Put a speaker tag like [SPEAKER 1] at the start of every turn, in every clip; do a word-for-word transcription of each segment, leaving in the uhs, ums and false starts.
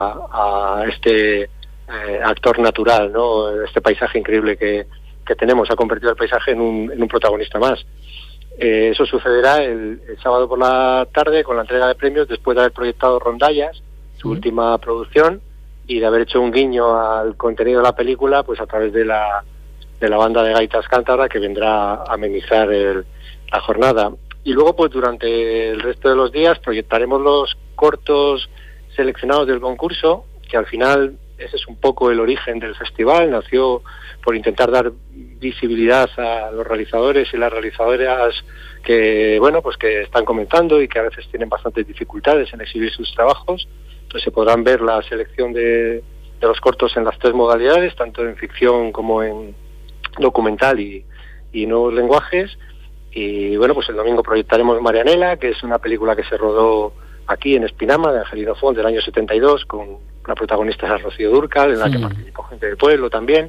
[SPEAKER 1] a este eh, actor natural, ¿no? Este paisaje increíble que, que tenemos, ha convertido el paisaje en un, en un protagonista más. Eh, eso sucederá el, el sábado por la tarde con la entrega de premios, después de haber proyectado Rondallas, su mm. última producción, y de haber hecho un guiño al contenido de la película, pues a través de la de la banda de gaitas cántabra que vendrá a amenizar el, la jornada. Y luego, pues durante el resto de los días proyectaremos los cortos seleccionados del concurso, que al final ese es un poco el origen del festival. Nació por intentar dar visibilidad a los realizadores y las realizadoras que, bueno, pues que están comentando y que a veces tienen bastantes dificultades en exhibir sus trabajos. Entonces se podrán ver la selección de, de los cortos en las tres modalidades, tanto en ficción como en documental y, y nuevos lenguajes. Y bueno, pues el domingo proyectaremos Marianela, que es una película que se rodó aquí en Espinama, de Angelino Font, del año setenta y dos, con la protagonista Rocío Dúrcal, en la sí. que participó gente del pueblo también.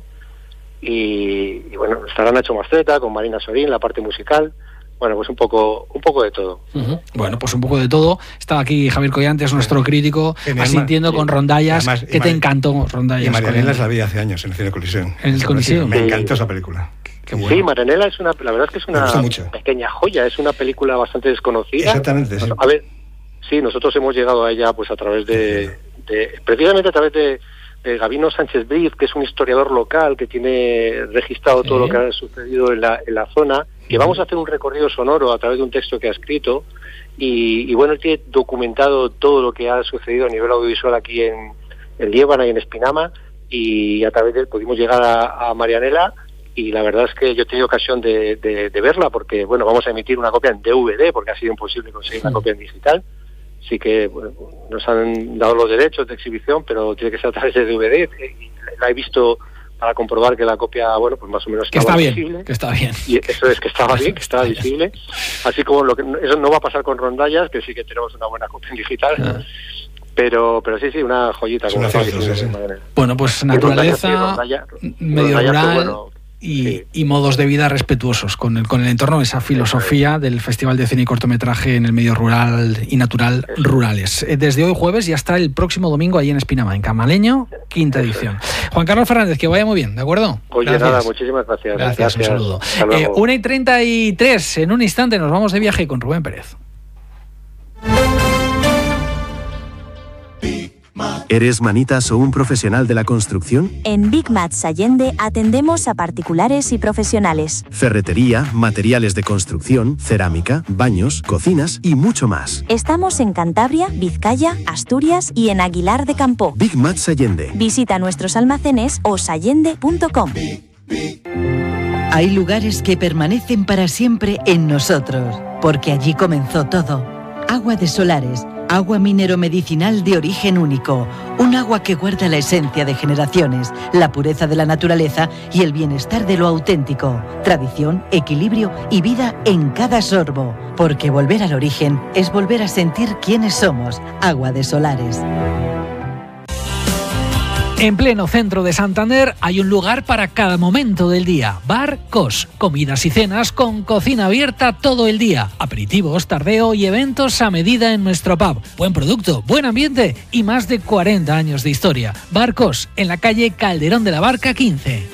[SPEAKER 1] Y, y bueno, estará Nacho Mastreta con Marina Sorín, la parte musical. Bueno, pues un poco un poco de todo.
[SPEAKER 2] Uh-huh. Bueno, pues un poco de todo. Estaba aquí Javier Collantes, nuestro crítico, asintiendo sí. con Rondallas. Además, que te encantó Rondallas.
[SPEAKER 3] Y Marianela la vi hace años en el Cine Colisión.
[SPEAKER 2] En el Colisión.
[SPEAKER 3] Me encantó esa película.
[SPEAKER 1] Qué bueno. Sí, Marianela es una, la verdad es que es una pequeña joya, es una película bastante desconocida.
[SPEAKER 3] Exactamente.
[SPEAKER 1] Bueno, a ver, sí, nosotros hemos llegado a ella pues a través de, de precisamente a través de, de Gabino Sánchez Briz, que es un historiador local que tiene registrado todo ¿Eh? lo que ha sucedido en la, en la zona. Que vamos a hacer un recorrido sonoro a través de un texto que ha escrito y, y bueno, él tiene documentado todo lo que ha sucedido a nivel audiovisual aquí en, en Liébana y en Espinama, y a través de él pudimos llegar a, a Marianela, y la verdad es que yo he tenido ocasión de, de, de verla porque, bueno, vamos a emitir una copia en D V D porque ha sido imposible conseguir una copia en digital. Así que bueno, nos han dado los derechos de exhibición, pero tiene que ser a través de D V D, y la he visto para comprobar que la copia, bueno, pues más o menos
[SPEAKER 2] que está bien,
[SPEAKER 1] visible.
[SPEAKER 2] Que está bien.
[SPEAKER 1] Y eso es, que estaba bien, que estaba visible. Así como lo que eso no va a pasar con Rondallas, que sí que tenemos una buena copia en digital. Ah. Pero pero sí, sí, una joyita.
[SPEAKER 3] Es
[SPEAKER 1] como
[SPEAKER 3] una cierto, sí, sí.
[SPEAKER 2] Bueno, pues naturaleza, Rondallas, medio
[SPEAKER 1] Rondallas,
[SPEAKER 2] rural...
[SPEAKER 1] Bueno,
[SPEAKER 2] Y,
[SPEAKER 1] sí.
[SPEAKER 2] y modos de vida respetuosos con el, con el entorno, esa filosofía del Festival de Cine y Cortometraje en el medio rural y natural rurales. Desde hoy jueves y hasta el próximo domingo allí en Espinama, en Camaleño, quinta edición. Juan Carlos Fernández, que vaya muy bien, ¿de acuerdo?
[SPEAKER 1] Oye, gracias. Nada, muchísimas gracias.
[SPEAKER 2] Gracias, gracias. Un saludo. Eh, una y treinta y tres, en un instante nos vamos de viaje con Rubén Pérez.
[SPEAKER 4] ¿Eres manitas o un profesional de la construcción?
[SPEAKER 5] En Big Mats Allende atendemos a particulares y profesionales.
[SPEAKER 4] Ferretería, materiales de construcción, cerámica, baños, cocinas y mucho más.
[SPEAKER 5] Estamos en Cantabria, Vizcaya, Asturias y en Aguilar de Campo.
[SPEAKER 4] Big Mats Allende.
[SPEAKER 5] Visita nuestros almacenes o sallende punto com.
[SPEAKER 6] Hay lugares que permanecen para siempre en nosotros, porque allí comenzó todo. Agua de Solares. Agua minero-medicinal de origen único. Un agua que guarda la esencia de generaciones, la pureza de la naturaleza y el bienestar de lo auténtico. Tradición, equilibrio y vida en cada sorbo. Porque volver al origen es volver a sentir quiénes somos. Agua de Solares.
[SPEAKER 2] En pleno centro de Santander hay un lugar para cada momento del día. Bar Cos. Comidas y cenas con cocina abierta todo el día. Aperitivos, tardeo y eventos a medida en nuestro pub. Buen producto, buen ambiente y más de cuarenta años de historia. Bar Cos, en la calle Calderón de la Barca quince.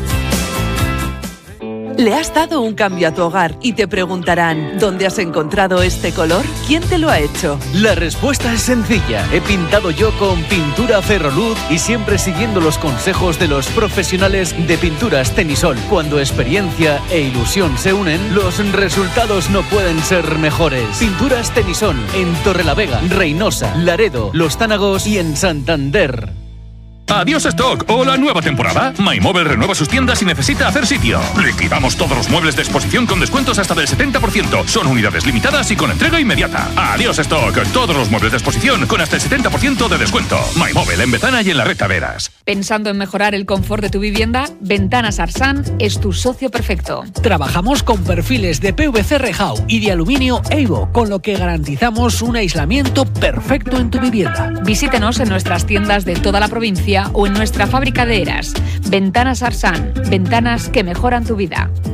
[SPEAKER 7] Le has dado un cambio a tu hogar y te preguntarán, ¿dónde has encontrado este color? ¿Quién te lo ha hecho?
[SPEAKER 8] La respuesta es sencilla. He pintado yo con Pintura Ferroluz y siempre siguiendo los consejos de los profesionales de Pinturas Tenisol. Cuando experiencia e ilusión se unen, los resultados no pueden ser mejores. Pinturas Tenisol en Torrelavega, Reynosa, Laredo, Los Tánagos y en Santander.
[SPEAKER 9] Adiós stock o la nueva temporada. MyMobile renueva sus tiendas y necesita hacer sitio. Liquidamos todos los muebles de exposición con descuentos hasta del setenta por ciento. Son unidades limitadas y con entrega inmediata. Adiós stock. Todos los muebles de exposición con hasta el setenta por ciento de descuento. MyMobile en Bezana y en la Red Taveras.
[SPEAKER 10] ¿Pensando en mejorar el confort de tu vivienda? Ventanas Arsan es tu socio perfecto.
[SPEAKER 2] Trabajamos con perfiles de P V C Rejau y de aluminio Eivo, con lo que garantizamos un aislamiento perfecto en tu vivienda.
[SPEAKER 10] Visítenos en nuestras tiendas de toda la provincia o en nuestra fábrica de Eras. Ventanas Arsan, ventanas que mejoran tu vida.